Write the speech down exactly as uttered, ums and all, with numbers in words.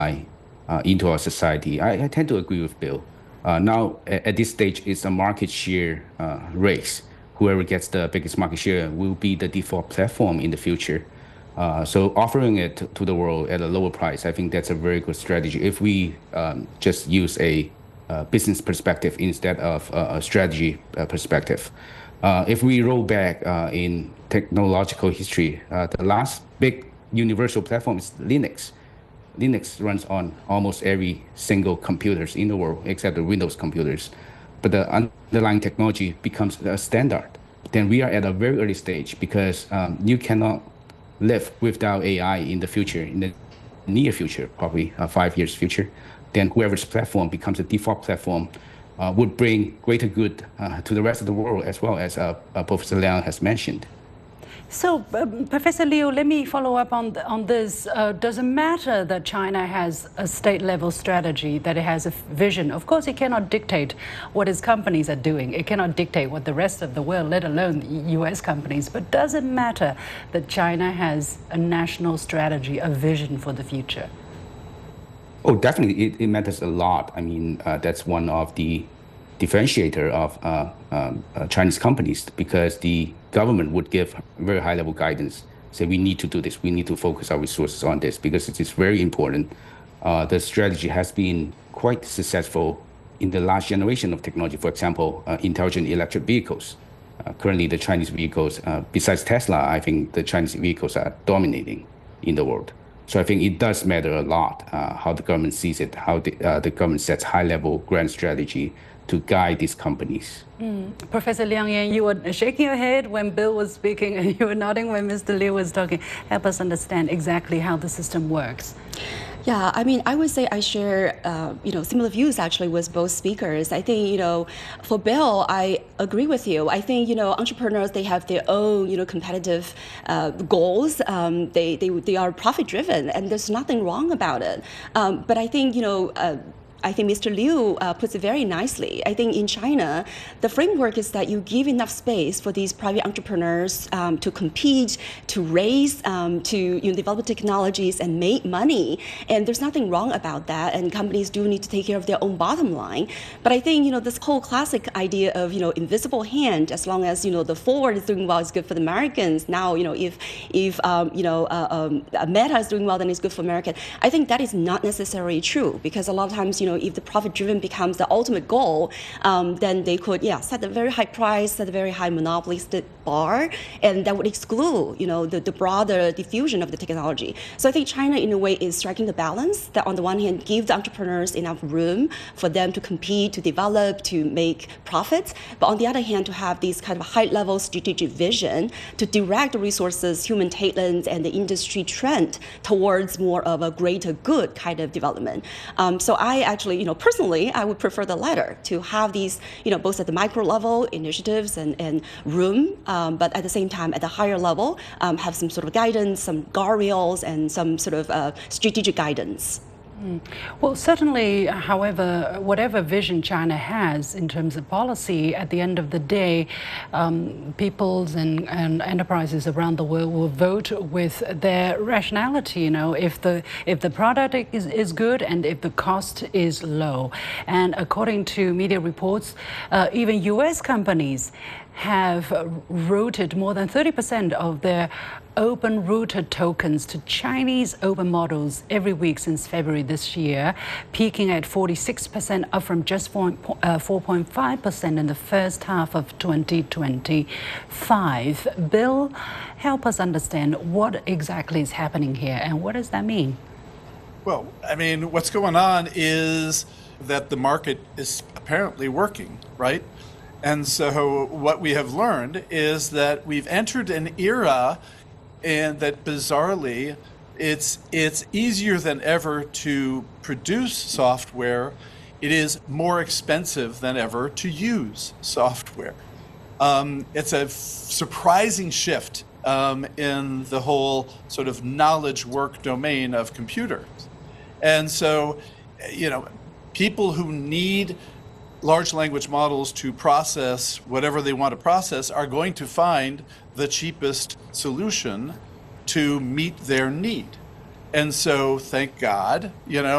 uh, into our society. I, I tend to agree with Bill. Uh, now, at, at this stage, it's a market share uh, race. Whoever gets the biggest market share will be the default platform in the future. Uh, so offering it to, to the world at a lower price, I think that's a very good strategy. If we um, just use a uh, business perspective instead of uh, a strategy uh, perspective. Uh, if we roll back uh, in technological history, uh, the last big universal platform is Linux. Linux runs on almost every single computers in the world except the Windows computers. But the underlying technology becomes a standard. Then we are at a very early stage because um, you cannot live without A I in the future, in the near future, probably uh, five years future. Then whoever's platform becomes a default platform uh, would bring greater good uh, to the rest of the world as well as uh, uh, Professor Liang has mentioned. So, um, Professor Liu, let me follow up on, on this. Uh, does it matter that China has a state-level strategy, that it has a vision? Of course, it cannot dictate what its companies are doing. It cannot dictate what the rest of the world, let alone U S companies. But does it matter that China has a national strategy, a vision for the future? Oh, definitely, it, it matters a lot. I mean, uh, that's one of the differentiator of uh, um, uh, Chinese companies because the government would give very high level guidance, say we need to do this, we need to focus our resources on this because it is very important. Uh, the strategy has been quite successful in the last generation of technology. For example, uh, intelligent electric vehicles. Uh, currently, the Chinese vehicles, uh, besides Tesla, I think the Chinese vehicles are dominating in the world. So I think it does matter a lot uh, how the government sees it, how the, uh, the government sets high-level grand strategy to guide these companies. Mm. Professor Liang Yan, you were shaking your head when Bill was speaking and you were nodding when Mister Liu was talking. Help us understand exactly how the system works. Yeah, I mean, I would say I share, uh, you know, similar views actually with both speakers. I think, you know, for Bill, I agree with you. I think, you know, entrepreneurs, they have their own, you know, competitive uh, goals. Um, they, they, they are profit driven and there's nothing wrong about it. Um, but I think, you know, uh, I think Mister Liu uh, puts it very nicely. I think in China, the framework is that you give enough space for these private entrepreneurs um, to compete, to raise, um, to you know, develop technologies and make money. And there's nothing wrong about that. And companies do need to take care of their own bottom line. But I think you know this whole classic idea of you know invisible hand, as long as you know the forward is doing well, it's good for the Americans. Now you know if if um, you know uh, um, Meta is doing well, then it's good for American. I think that is not necessarily true because a lot of times you know. If the profit-driven becomes the ultimate goal, um, then they could, yeah, set a very high price, set a very high monopolistic bar, and that would exclude, you know, the, the broader diffusion of the technology. So I think China, in a way, is striking the balance that, on the one hand, give the entrepreneurs enough room for them to compete, to develop, to make profits, but on the other hand, to have these kind of high-level strategic vision to direct the resources, human talents, and the industry trend towards more of a greater good kind of development. Um, so I actually Actually, you know, personally, I would prefer the latter, to have these, you know, both at the micro level initiatives and, and room, um, but at the same time, at the higher level, um, have some sort of guidance, some guardrails, and some sort of uh, strategic guidance. Well, certainly, however, whatever vision China has in terms of policy, at the end of the day, um, peoples and, and enterprises around the world will vote with their rationality, you know, if the, if the product is, is good and if the cost is low. And according to media reports, uh, even U S companies have routed more than thirty percent of their open routed tokens to Chinese open models every week since February this year, peaking at forty-six percent, up from just four point five percent in the first half of twenty twenty-five. Bill, help us understand what exactly is happening here and what does that mean? Well, I mean, what's going on is that the market is apparently working, right? And so what we have learned is that we've entered an era and that bizarrely it's it's easier than ever to produce software. It is more expensive than ever to use software. Um, it's a surprising shift um, in the whole sort of knowledge work domain of computers. And so, you know, people who need large language models to process whatever they want to process are going to find the cheapest solution to meet their need. And so, thank God, you know,